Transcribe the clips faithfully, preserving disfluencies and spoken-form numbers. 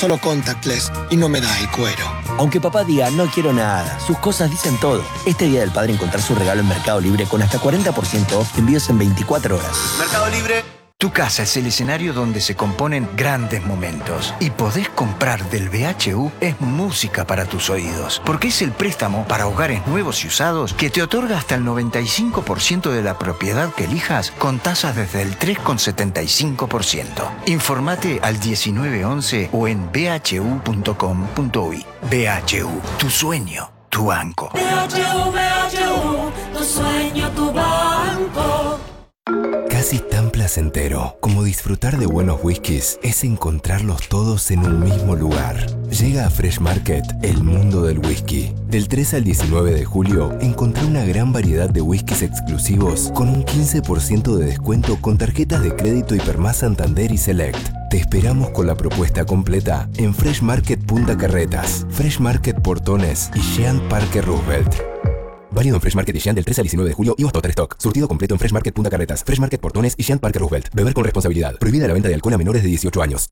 solo contactless y no me da el cuero. Aunque papá diga no quiero nada, sus cosas dicen todo. Este Día del Padre encontrar su regalo en Mercado Libre con hasta cuarenta por ciento off envíos en veinticuatro horas. Mercado Libre. Tu casa es el escenario donde se componen grandes momentos. Y podés comprar del B H U es música para tus oídos. Porque es el préstamo para hogares nuevos y usados que te otorga hasta el noventa y cinco por ciento de la propiedad que elijas con tasas desde el tres coma setenta y cinco por ciento. Informate al diecinueve once o en b h u punto com punto u y. B H U, tu sueño, tu banco. B H U, B H U, tu sueño, tu banco. Casi tan placentero como disfrutar de buenos whiskies es encontrarlos todos en un mismo lugar. Llega a Fresh Market el mundo del whisky. Del tres al diecinueve de julio encontrá una gran variedad de whiskies exclusivos con un quince por ciento de descuento con tarjetas de crédito Hipermás Santander y Select. Te esperamos con la propuesta completa en Fresh Market Punta Carretas, Fresh Market Portones y Jean Parque Roosevelt. Válido en Fresh Market y Jean del tres al diecinueve de julio y hasta Stock. Surtido completo en Fresh Market Punta Carretas, Fresh Market Portones y Jean Parque Roosevelt. Beber con responsabilidad. Prohibida la venta de alcohol a menores de dieciocho años.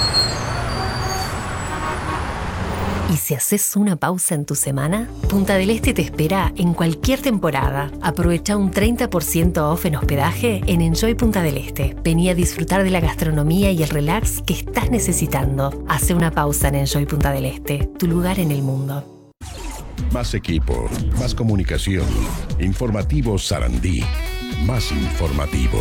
¿Y si haces una pausa en tu semana? Punta del Este te espera en cualquier temporada. Aprovecha un treinta por ciento off en hospedaje en Enjoy Punta del Este. Vení a disfrutar de la gastronomía y el relax que estás necesitando. Hace una pausa en Enjoy Punta del Este, tu lugar en el mundo. Más equipo, más comunicación. Informativo Sarandí. Más informativo.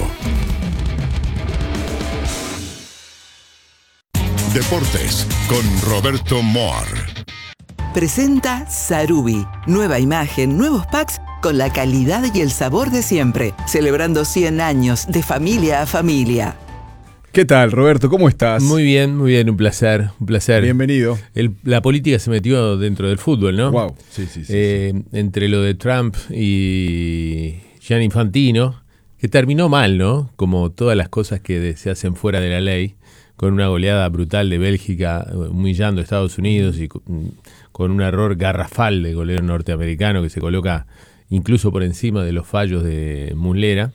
Deportes con Roberto Moar. Presenta Sarubi. Nueva imagen, nuevos packs con la calidad y el sabor de siempre. Celebrando cien años de familia a familia. ¿Qué tal, Roberto? ¿Cómo estás? Muy bien, muy bien, un placer, un placer. Bienvenido. El, la política se metió dentro del fútbol, ¿no? Wow, sí, sí, sí, eh, sí. Entre lo de Trump y Gianni Infantino, que terminó mal, ¿no? Como todas las cosas que se hacen fuera de la ley, con una goleada brutal de Bélgica, humillando a Estados Unidos y con, con un error garrafal del golero norteamericano que se coloca incluso por encima de los fallos de Muslera.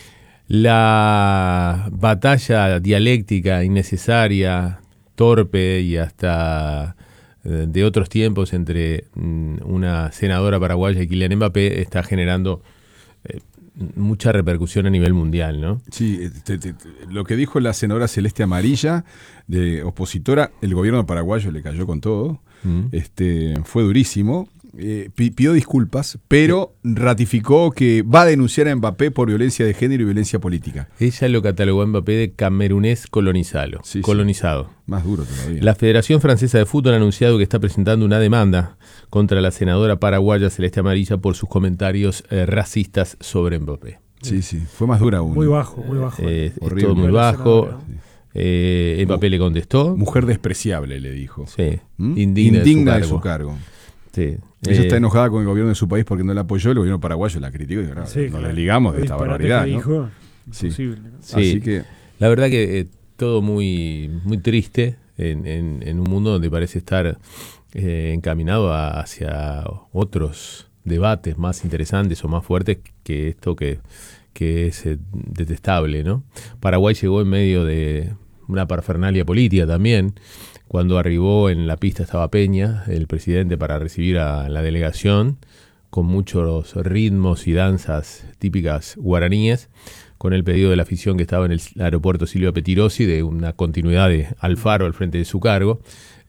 La batalla dialéctica innecesaria, torpe y hasta eh, de otros tiempos entre mm, una senadora paraguaya y Kylian Mbappé está generando eh, mucha repercusión a nivel mundial, ¿no? Sí, te, te, te, lo que dijo la senadora Celeste Amarilla, de opositora, el gobierno paraguayo le cayó con todo, mm. este, fue durísimo. Eh, pidió disculpas, pero ratificó que va a denunciar a Mbappé por violencia de género y violencia política. Ella lo catalogó a Mbappé de camerunés colonizado. Sí, colonizado. Sí. Más duro todavía. La Federación Francesa de Fútbol ha anunciado que está presentando una demanda contra la senadora paraguaya Celeste Amarilla por sus comentarios eh, racistas sobre Mbappé. Sí, sí, fue más dura aún. Muy bajo, muy bajo. Eh, Horrible. Todo muy bajo. Sí. Eh, Mbappé le contestó. Mujer despreciable, le dijo. Sí. ¿Mm? Indigna, Indigna de de su su cargo. cargo. Sí. Ella eh, está enojada con el gobierno de su país porque no la apoyó, el gobierno paraguayo la criticó y dijo, no, sí, no claro. le ligamos de esta barbaridad, ¿no? Hijo, sí. Imposible, ¿no? Sí. Así que la verdad que eh, todo muy, muy triste en, en, en un mundo donde parece estar eh, encaminado a, hacia otros debates más interesantes o más fuertes que esto que, que es eh, detestable, ¿no? Paraguay llegó en medio de una parafernalia política también. Cuando arribó en la pista estaba Peña, el presidente, para recibir a la delegación, con muchos ritmos y danzas típicas guaraníes, con el pedido de la afición que estaba en el aeropuerto Silvio Pettirossi de una continuidad de Alfaro al frente de su cargo.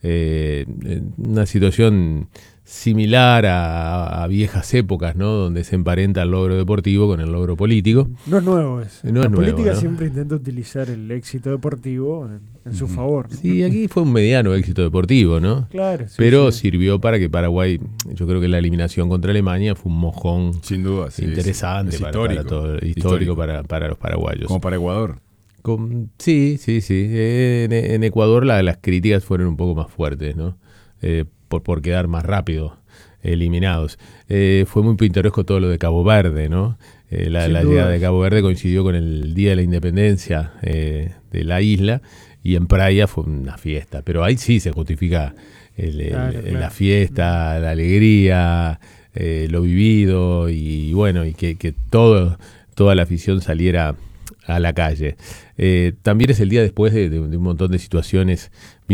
Eh, una situación similar a, a viejas épocas, ¿no? Donde se emparenta el logro deportivo con el logro político. No es nuevo eso. No la es política nuevo, ¿no? siempre intenta utilizar el éxito deportivo en, en su favor. Sí, aquí fue un mediano éxito deportivo, ¿no? Claro. Sí, Pero sí. sirvió para que Paraguay, yo creo que la eliminación contra Alemania fue un mojón sin duda, sí, interesante, sí. Para, Histórico. para todo, histórico, Histórico. Para, para los paraguayos. Como para Ecuador. Con, sí, sí, sí. En, en Ecuador la, las críticas fueron un poco más fuertes, ¿no? Eh, por, por quedar más rápido eliminados. Eh, fue muy pintoresco todo lo de Cabo Verde, ¿no? Eh, la la llegada de Cabo Verde coincidió con el Día de la Independencia eh, de la isla y en Praia fue una fiesta. Pero ahí sí se justifica el, el, claro, el, claro. la fiesta, la alegría, eh, lo vivido y bueno, y que, que todo, toda la afición saliera a la calle. Eh, también es el día después de, de, de un montón de situaciones